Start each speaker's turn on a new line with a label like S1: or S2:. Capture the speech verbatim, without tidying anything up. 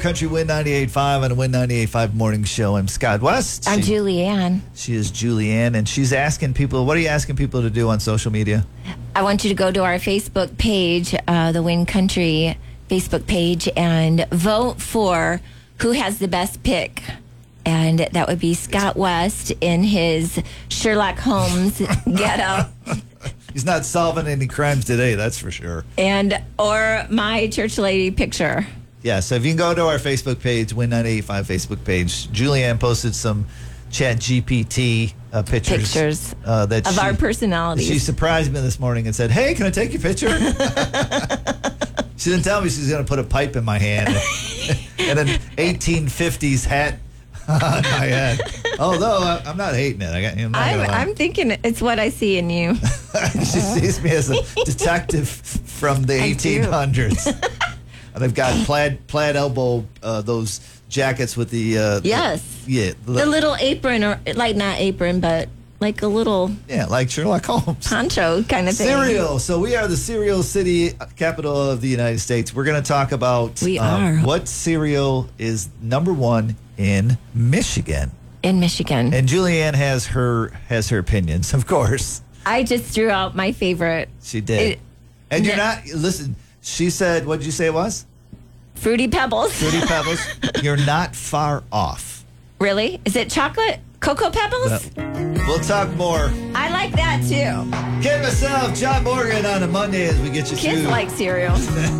S1: Country Win ninety-eight point five on the Win ninety-eight point five morning show. I'm Scott West.
S2: I'm
S1: she,
S2: Julianne.
S1: She is Julianne, and she's asking people, what are you asking people to do on social media?
S2: I want you to go to our Facebook page, uh, the Win Country Facebook page, and vote for who has the best pick. And that would be Scott West in his Sherlock Holmes getup.
S1: He's not solving any crimes today, that's for sure.
S2: And or my church lady picture.
S1: Yeah, so if you can go to our Facebook page, Win ninety-eight point five Facebook page, Julianne posted some Chat G P T uh, pictures,
S2: Pictures
S1: uh, that
S2: of
S1: she,
S2: our personalities.
S1: She surprised me this morning and said, "Hey, can I take your picture?" She didn't tell me she was going to put a pipe in my hand and, and an eighteen fifties hat on my head. Although I, I'm not hating it. I got, I'm, not
S2: I'm,
S1: gonna lie.
S2: I'm thinking it's what I see in you.
S1: She sees me as a detective from the eighteen hundreds. And I've got plaid plaid elbow, uh, those jackets with the... Uh,
S2: Yes.
S1: The, yeah.
S2: The little apron, or like not apron, but like a little
S1: Yeah, like Sherlock Holmes.
S2: poncho kind of thing.
S1: Cereal. So we are the cereal city, capital of the United States. We're going to talk about
S2: We
S1: um,
S2: are.
S1: what cereal is number one in Michigan.
S2: In Michigan.
S1: And Julianne has her has her opinions, of course.
S2: I just threw out my favorite.
S1: She did.
S2: It-
S1: and you're
S2: no-
S1: not, listen, she said, what did you say it was?
S2: Fruity Pebbles.
S1: Fruity Pebbles. You're not far off.
S2: Really? Is it chocolate? Cocoa Pebbles?
S1: We'll talk more.
S2: I like that too.
S1: Kid myself, John Morgan on a Monday as we get you
S2: Kids
S1: through.
S2: like cereal.